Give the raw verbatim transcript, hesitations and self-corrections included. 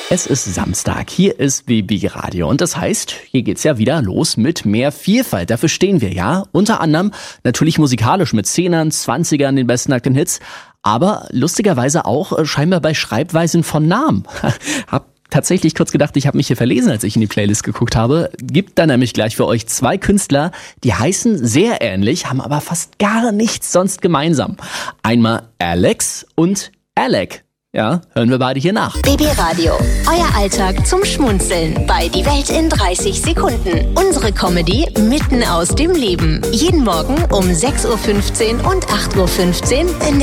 Es ist Samstag, hier ist B B Radio und das heißt, hier geht's ja wieder los mit mehr Vielfalt. Dafür stehen wir ja, unter anderem natürlich musikalisch mit Zehnern, Zwanzigern, den besten nackten Hits, aber lustigerweise auch äh, scheinbar bei Schreibweisen von Namen. Hab tatsächlich kurz gedacht, ich habe mich hier verlesen, als ich in die Playlist geguckt habe. Gibt da nämlich gleich für euch zwei Künstler, die heißen sehr ähnlich, haben aber fast gar nichts sonst gemeinsam. Einmal Alex und Alec. Ja, hören wir beide hier nach. B B Radio, euer Alltag zum Schmunzeln bei Die Welt in dreißig Sekunden. Unsere Comedy mitten aus dem Leben. Jeden Morgen um sechs Uhr fünfzehn und acht Uhr fünfzehn in